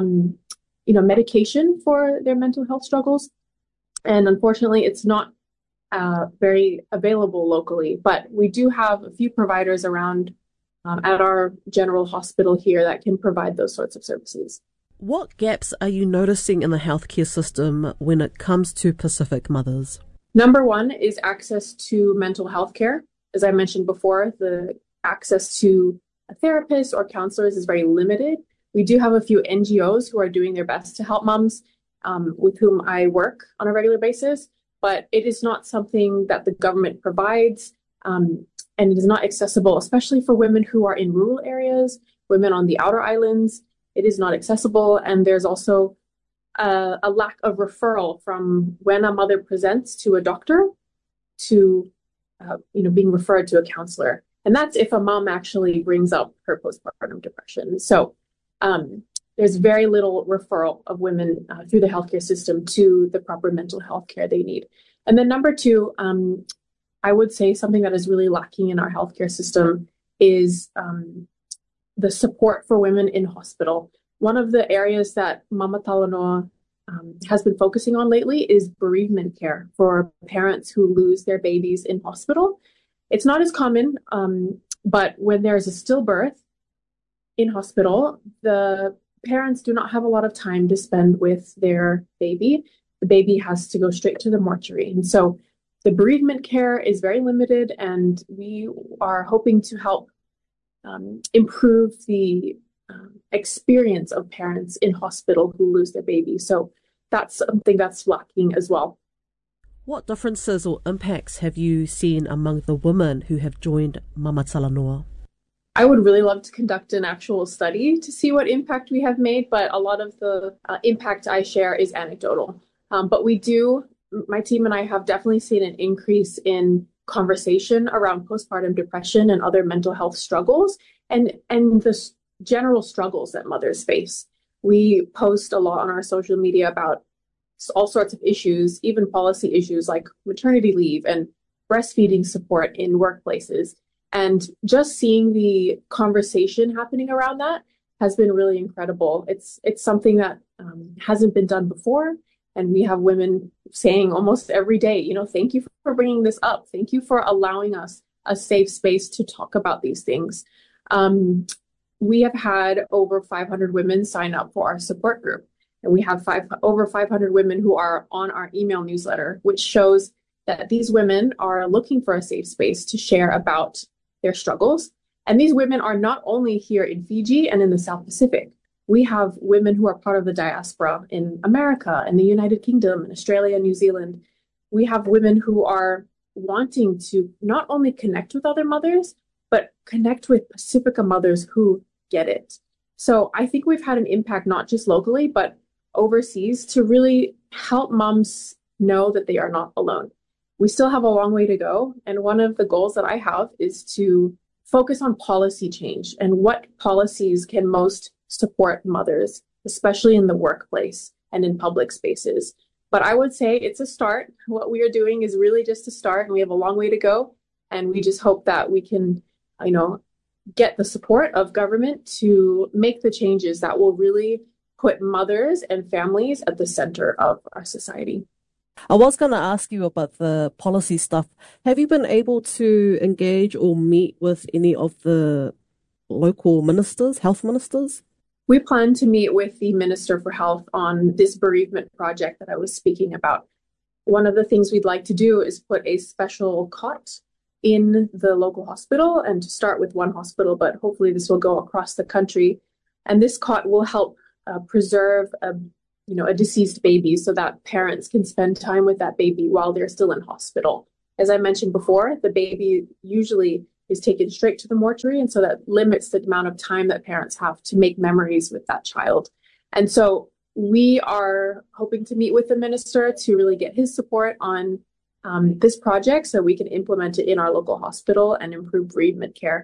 medication for their mental health struggles. And unfortunately, it's not very available locally, but we do have a few providers around at our general hospital here that can provide those sorts of services. What gaps are you noticing in the healthcare system when it comes to Pacific mothers? Number one is access to mental health care. As I mentioned before, the access to a therapist or counselors is very limited. We do have a few NGOs who are doing their best to help moms with whom I work on a regular basis, but it is not something that the government provides, and it is not accessible, especially for women who are in rural areas, women on the outer islands. It is not accessible, and there's also a lack of referral from when a mother presents to a doctor to being referred to a counselor, and that's if a mom actually brings up her postpartum depression. So there's very little referral of women through the healthcare system to the proper mental health care they need. And then number two, I would say something that is really lacking in our healthcare system is the support for women in hospital. One of the areas that Mama Talanoa has been focusing on lately is bereavement care for parents who lose their babies in hospital. It's not as common, but when there's a stillbirth in hospital, the parents do not have a lot of time to spend with their baby. The baby has to go straight to the mortuary. And so the bereavement care is very limited, and we are hoping to help improve the experience of parents in hospital who lose their baby. So that's something that's lacking as well. What differences or impacts have you seen among the women who have joined Mama Talanoa? I would really love to conduct an actual study to see what impact we have made, but a lot of the impact I share is anecdotal. But my team and I have definitely seen an increase in conversation around postpartum depression and other mental health struggles and the general struggles that mothers face. We post a lot on our social media about all sorts of issues, even policy issues like maternity leave and breastfeeding support in workplaces. And just seeing the conversation happening around that has been really incredible. It's something that hasn't been done before. And we have women saying almost every day, thank you for bringing this up. Thank you for allowing us a safe space to talk about these things. We have had over 500 women sign up for our support group. And we have over 500 women who are on our email newsletter, which shows that these women are looking for a safe space to share about their struggles. And these women are not only here in Fiji and in the South Pacific. We have women who are part of the diaspora in America and the United Kingdom and Australia, New Zealand. We have women who are wanting to not only connect with other mothers, but connect with Pacifica mothers who get it. So I think we've had an impact not just locally, but overseas to really help moms know that they are not alone. We still have a long way to go. And one of the goals that I have is to focus on policy change and what policies can most support mothers, especially in the workplace and in public spaces. But I would say it's a start. What we are doing is really just a start, and we have a long way to go. And we just hope that we can, get the support of government to make the changes that will really put mothers and families at the center of our society. I was going to ask you about the policy stuff. Have you been able to engage or meet with any of the local ministers, health ministers? We plan to meet with the Minister for Health on this bereavement project that I was speaking about. One of the things we'd like to do is put a special cot in the local hospital, and to start with one hospital, but hopefully this will go across the country. And this cot will help preserve a deceased baby so that parents can spend time with that baby while they're still in hospital. As I mentioned before, the baby usually is taken straight to the mortuary, and so that limits the amount of time that parents have to make memories with that child. And so we are hoping to meet with the minister to really get his support on this project so we can implement it in our local hospital and improve bereavement care.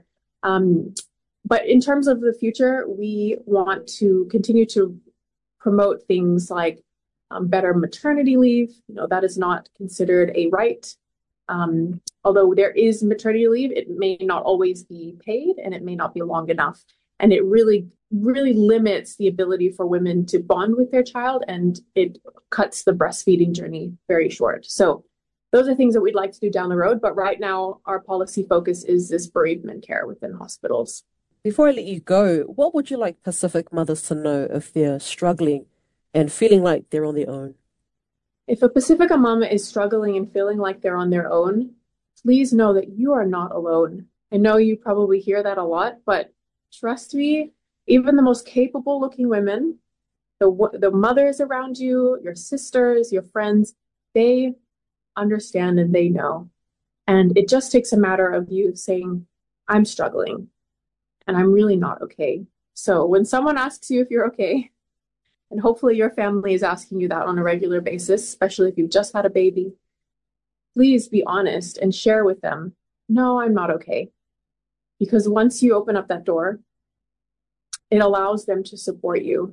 But in terms of the future, we want to continue to promote things like better maternity leave. That is not considered a right. Although there is maternity leave, it may not always be paid and it may not be long enough. And it really, really limits the ability for women to bond with their child, and it cuts the breastfeeding journey very short. So those are things that we'd like to do down the road. But right now, our policy focus is this bereavement care within hospitals. Before I let you go, what would you like Pacific mothers to know if they're struggling and feeling like they're on their own? If a Pacifica mama is struggling and feeling like they're on their own, please know that you are not alone. I know you probably hear that a lot, but trust me, even the most capable looking women, the mothers around you, your sisters, your friends, they understand and they know. And it just takes a matter of you saying, I'm struggling and I'm really not okay. So when someone asks you if you're okay, and hopefully your family is asking you that on a regular basis, especially if you've just had a baby, please be honest and share with them, no, I'm not okay. Because once you open up that door, it allows them to support you.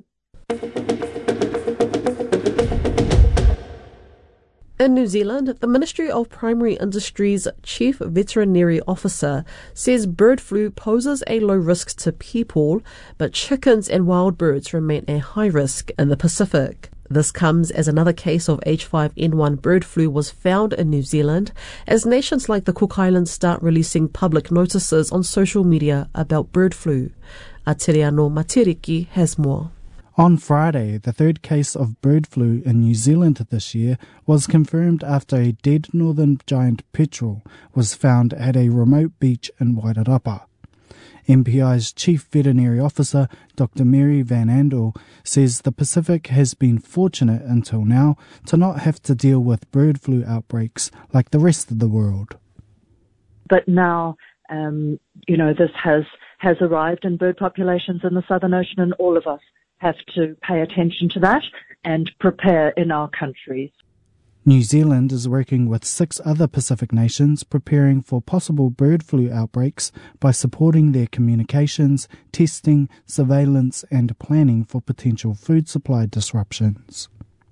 In New Zealand, the Ministry of Primary Industries Chief Veterinary Officer says bird flu poses a low risk to people, but chickens and wild birds remain a high risk in the Pacific. This comes as another case of H5N1 bird flu was found in New Zealand, as nations like the Cook Islands start releasing public notices on social media about bird flu. Atiriano Matiriki has more. On Friday, the third case of bird flu in New Zealand this year was confirmed after a dead northern giant petrel was found at a remote beach in Wairarapa. MPI's Chief Veterinary Officer, Dr. Mary Van Andel, says the Pacific has been fortunate until now to not have to deal with bird flu outbreaks like the rest of the world. But now, this has arrived in bird populations in the Southern Ocean, and all of us have to pay attention to that and prepare in our countries. New Zealand is working with 6 other Pacific nations preparing for possible bird flu outbreaks by supporting their communications, testing, surveillance and planning for potential food supply disruptions.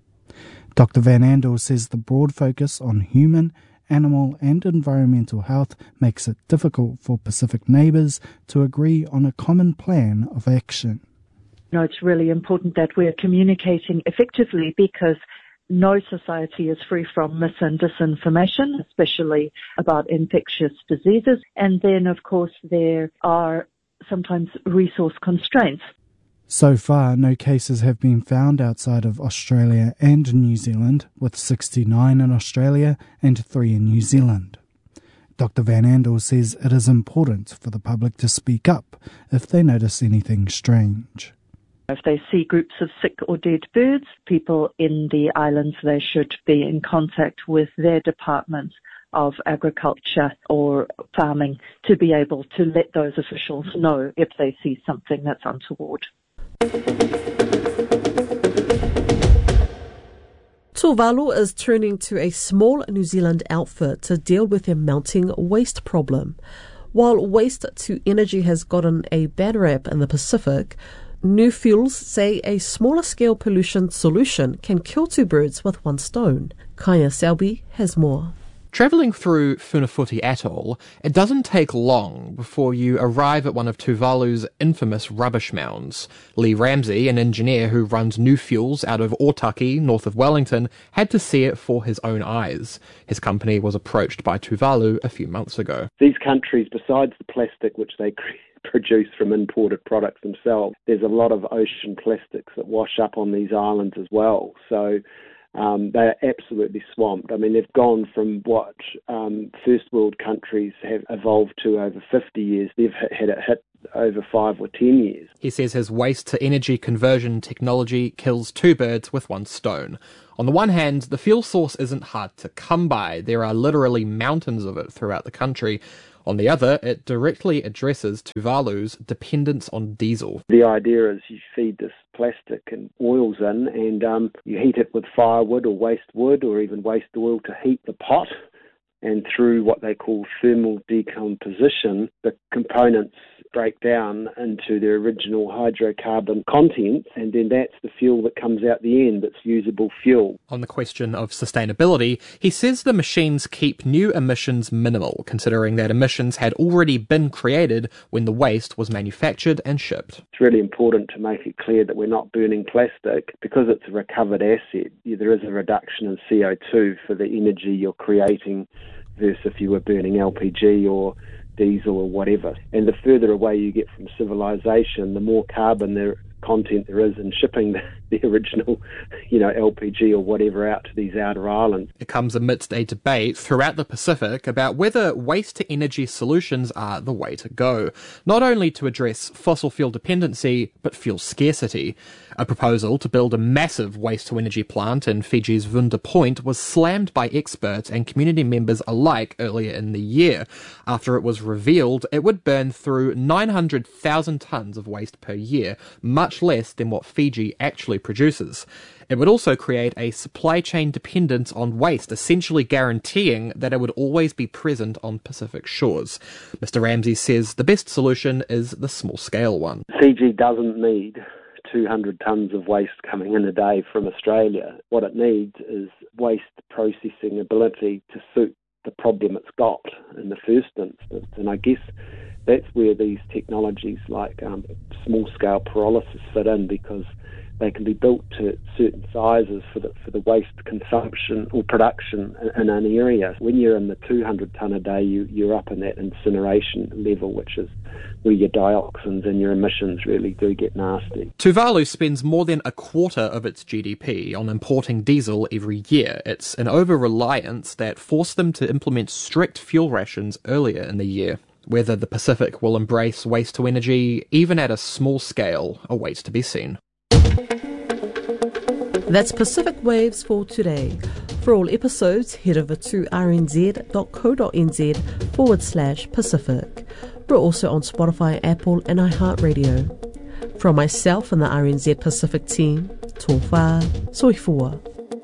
Dr. Van Andel says the broad focus on human, animal and environmental health makes it difficult for Pacific neighbours to agree on a common plan of action. It's really important that we're communicating effectively because no society is free from mis and disinformation, especially about infectious diseases. And then, of course, there are sometimes resource constraints. So far, no cases have been found outside of Australia and New Zealand, with 69 in Australia and 3 in New Zealand. Dr. Van Andel says it is important for the public to speak up if they notice anything strange. If they see groups of sick or dead birds, people in the islands, they should be in contact with their department of agriculture or farming to be able to let those officials know if they see something that's untoward. Tuvalu is turning to a small New Zealand outfit to deal with their mounting waste problem. While waste to energy has gotten a bad rap in the Pacific, New Fuels say a smaller-scale pollution solution can kill 2 birds with 1 stone. Kaya Selby has more. Travelling through Funafuti Atoll, it doesn't take long before you arrive at one of Tuvalu's infamous rubbish mounds. Lee Ramsey, an engineer who runs New Fuels out of Otaki, north of Wellington, had to see it for his own eyes. His company was approached by Tuvalu a few months ago. These countries, besides the plastic which they produce from imported products themselves, there's a lot of ocean plastics that wash up on these islands as well. So they're absolutely swamped. I mean, they've gone from what first world countries have evolved to over 50 years. They've had it hit over 5 or 10 years. He says his waste-to-energy conversion technology kills 2 birds with 1 stone. On the one hand, the fuel source isn't hard to come by. There are literally mountains of it throughout the country. On the other, it directly addresses Tuvalu's dependence on diesel. The idea is you feed this plastic and oils in, and you heat it with firewood or waste wood or even waste oil to heat the pot. And through what they call thermal decomposition, the components break down into their original hydrocarbon content, and then that's the fuel that comes out the end. It's usable fuel. On the question of sustainability, he says the machines keep new emissions minimal, considering that emissions had already been created when the waste was manufactured and shipped. It's really important to make it clear that we're not burning plastic. Because it's a recovered asset, there is a reduction in CO2 for the energy you're creating versus if you were burning LPG or diesel or whatever. And the further away you get from civilization, the more carbon content there is in shipping the original, LPG or whatever out to these outer islands. It comes amidst a debate throughout the Pacific about whether waste-to-energy solutions are the way to go, not only to address fossil fuel dependency, but fuel scarcity. A proposal to build a massive waste-to-energy plant in Fiji's Vunda Point was slammed by experts and community members alike earlier in the year. After it was revealed, it would burn through 900,000 tonnes of waste per year, much less than what Fiji actually produces. It would also create a supply chain dependence on waste, essentially guaranteeing that it would always be present on Pacific shores. Mr. Ramsey says the best solution is the small-scale one. Fiji doesn't need 200 tonnes of waste coming in a day from Australia. What it needs is waste processing ability to suit the problem it's got in the first instance. And I guess that's where these technologies like small-scale pyrolysis fit in, because they can be built to certain sizes for the waste consumption or production in an area. When you're in the 200 tonne a day, you're up in that incineration level, which is where your dioxins and your emissions really do get nasty. Tuvalu spends more than a quarter of its GDP on importing diesel every year. It's an over-reliance that forced them to implement strict fuel rations earlier in the year. Whether the Pacific will embrace waste-to-energy, even at a small scale, awaits to be seen. That's Pacific Waves for today. For all episodes, head over to rnz.co.nz/Pacific. We're also on Spotify, Apple and iHeartRadio. From myself and the RNZ Pacific team, tō whā, soifua.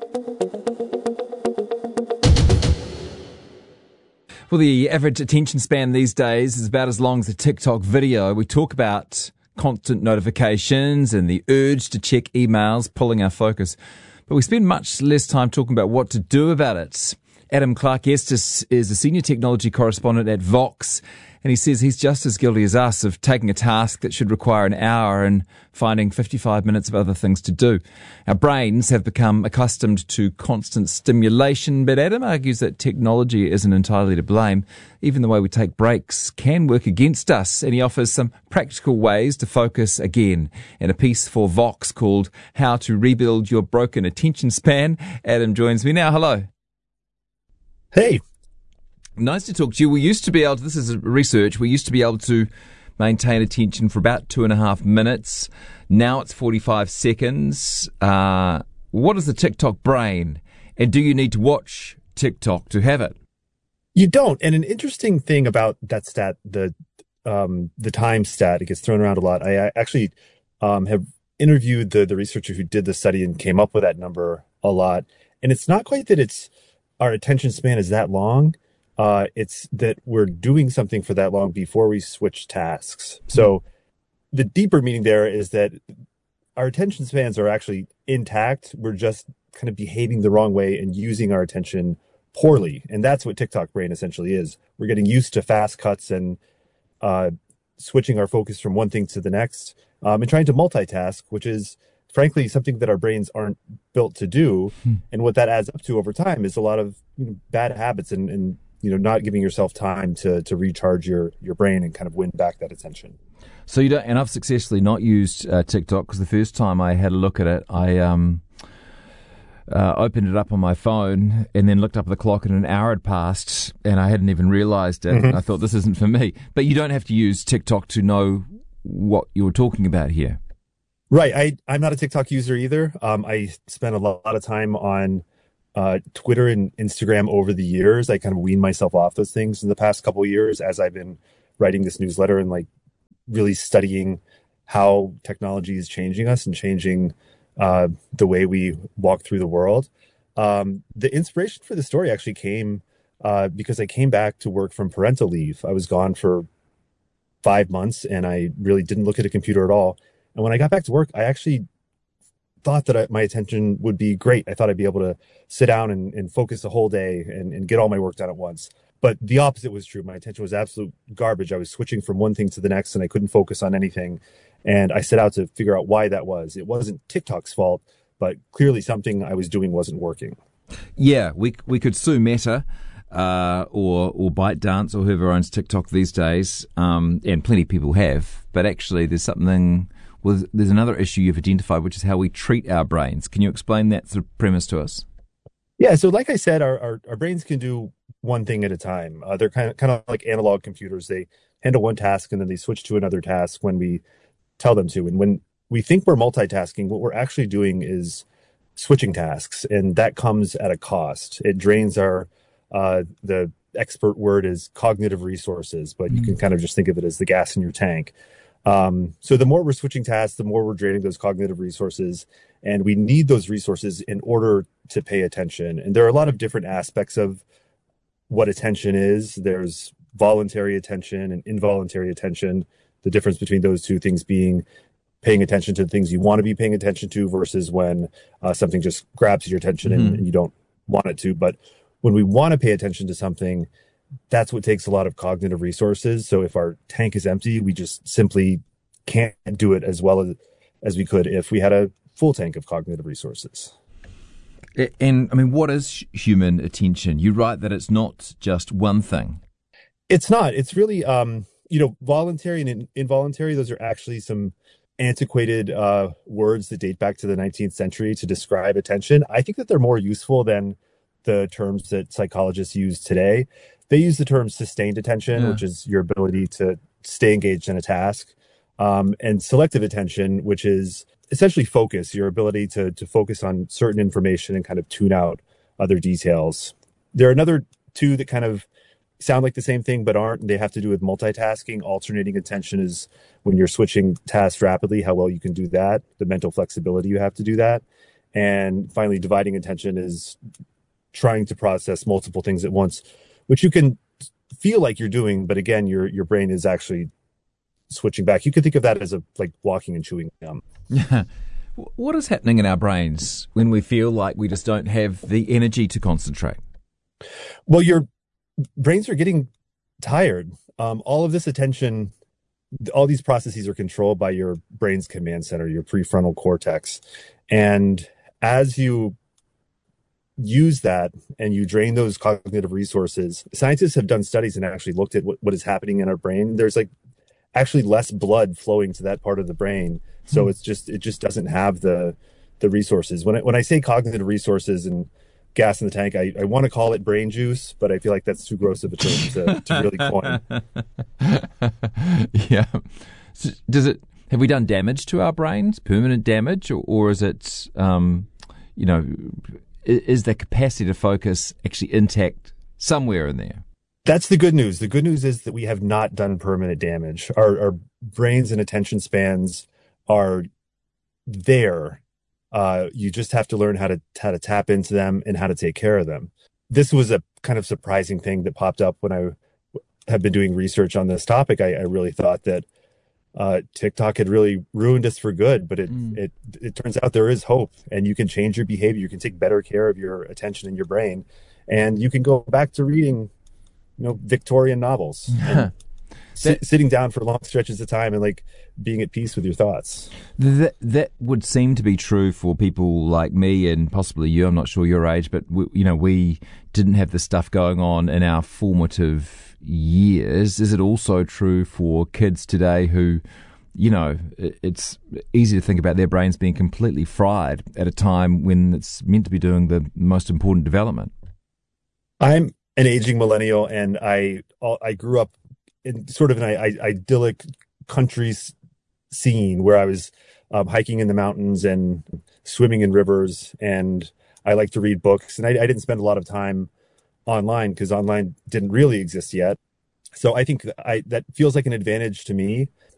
Well, the average attention span these days is about as long as a TikTok video. We talk about constant notifications and the urge to check emails pulling our focus, but we spend much less time talking about what to do about it. Adam Clark-Estes is a senior technology correspondent at Vox, and he says he's just as guilty as us of taking a task that should require an hour and finding 55 minutes of other things to do. Our brains have become accustomed to constant stimulation, but Adam argues that technology isn't entirely to blame. Even the way we take breaks can work against us, and he offers some practical ways to focus again. In a piece for Vox called How to Rebuild Your Broken Attention Span, Adam joins me now. Hello. Hey. Nice to talk to you. We used to be able to, this is research, we used to be able to maintain attention for about 2.5 minutes. Now it's 45 seconds. What is the TikTok brain? And do you need to watch TikTok to have it? You don't. And an interesting thing about that stat, the time stat, it gets thrown around a lot. I actually have interviewed the researcher who did the study and came up with that number a lot. And it's not quite that our attention span is that long. It's that we're doing something for that long before we switch tasks. So the deeper meaning there is that our attention spans are actually intact. We're just kind of behaving the wrong way and using our attention poorly. And that's what TikTok brain essentially is. We're getting used to fast cuts and switching our focus from one thing to the next, and trying to multitask, which is frankly something that our brains aren't built to do. And what that adds up to over time is a lot of bad habits and not giving yourself time to recharge your brain and kind of win back that attention. So you don't, and I've successfully not used TikTok, because the first time I had a look at it, I opened it up on my phone and then looked up at the clock and an hour had passed and I hadn't even realised it. I thought, this isn't for me. But you don't have to use TikTok to know what you were talking about here. Right. I'm not a TikTok user either. I spent a lot of time on Twitter and Instagram over the years. I kind of weaned myself off those things in the past couple of years as I've been writing this newsletter and like really studying how technology is changing us and changing the way we walk through the world. The inspiration for the story actually came because I came back to work from parental leave. I was gone for 5 months and I really didn't look at a computer at all. And when I got back to work, I actually thought that my attention would be great. I thought I'd be able to sit down and focus the whole day and get all my work done at once. But the opposite was true. My attention was absolute garbage. I was switching from one thing to the next and I couldn't focus on anything. And I set out to figure out why that was. It wasn't TikTok's fault, but clearly something I was doing wasn't working. Yeah, we could sue Meta or ByteDance or whoever owns TikTok these days, and plenty of people have. But actually, there's another issue you've identified, which is how we treat our brains. Can you explain that sort of premise to us? Yeah, so like I said, our brains can do one thing at a time. They're kind of like analog computers. They handle one task and then they switch to another task when we tell them to. And when we think we're multitasking, what we're actually doing is switching tasks, and that comes at a cost. It drains our the expert word is cognitive resources, but you can kind of just think of it as the gas in your tank. So the more we're switching tasks, the more we're draining those cognitive resources, and we need those resources in order to pay attention. And there are a lot of different aspects of what attention is. There's voluntary attention and involuntary attention. The difference between those two things being paying attention to the things you want to be paying attention to versus when something just grabs your attention and you don't want it to. But when we want to pay attention to something, that's what takes a lot of cognitive resources. So if our tank is empty, we just simply can't do it as well as we could if we had a full tank of cognitive resources. And I mean, what is human attention? You write that it's not just one thing. It's not. It's really, voluntary and involuntary. Those are actually some antiquated words that date back to the 19th century to describe attention. I think that they're more useful than the terms that psychologists use today. They use the term sustained attention, which is your ability to stay engaged in a task, and selective attention, which is essentially focus, your ability to focus on certain information and kind of tune out other details. There are another two that kind of sound like the same thing but aren't, and they have to do with multitasking. Alternating attention is when you're switching tasks rapidly, how well you can do that, the mental flexibility you have to do that. And finally, dividing attention is trying to process multiple things at once, which you can feel like you're doing, but again, your brain is actually switching back. You could think of that as like walking and chewing gum. What is happening in our brains when we feel like we just don't have the energy to concentrate? Well, your brains are getting tired. All of this attention, all these processes are controlled by your brain's command center, your prefrontal cortex. And as you use that and you drain those cognitive resources, scientists have done studies and actually looked at what is happening in our brain. There's like actually less blood flowing to that part of the brain. So it just doesn't have the resources. When I say cognitive resources and gas in the tank, I want to call it brain juice, but I feel like that's too gross of a term to really coin. Yeah. So have we done damage to our brains, permanent damage, or is it, is the capacity to focus actually intact somewhere in there? That's the good news. The good news is that we have not done permanent damage. Our brains and attention spans are there. You just have to learn how to tap into them and how to take care of them. This was a kind of surprising thing that popped up when I have been doing research on this topic. I really thought that TikTok had really ruined us for good, but it turns out there is hope, and you can change your behavior. You can take better care of your attention and your brain. and you can go back to reading, Victorian novels. Sitting down for long stretches of time and like being at peace with your thoughts. That would seem to be true for people like me and possibly you. I'm not sure your age, but we didn't have this stuff going on in our formative years. Is it also true for kids today who, it's easy to think about their brains being completely fried at a time when it's meant to be doing the most important development? I'm an aging millennial, and I grew up in sort of an idyllic country scene where I was hiking in the mountains and swimming in rivers, and I like to read books. And I didn't spend a lot of time online because online didn't really exist yet. So I think that feels like an advantage to me.